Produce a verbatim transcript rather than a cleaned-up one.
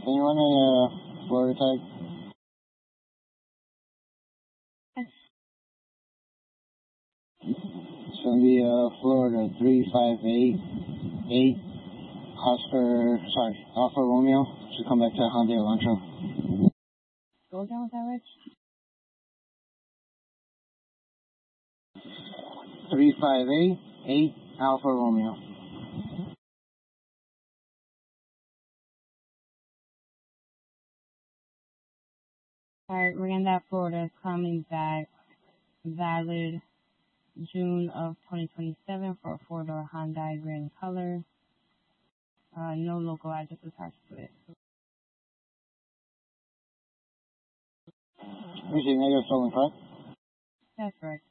Can you run a uh, Florida tag? It's going to be uh, Florida three five eight eight Oscar, sorry, Alpha Romeo. Should come back to Hyundai Elantra. Go down with that, Rich? three five eight eight Alpha Romeo. Alright, we're in that Florida coming back, valid June of twenty twenty-seven for a four-door Hyundai Grand Color. Uh, no local address attached to it. Is it negative stolen car? That's correct.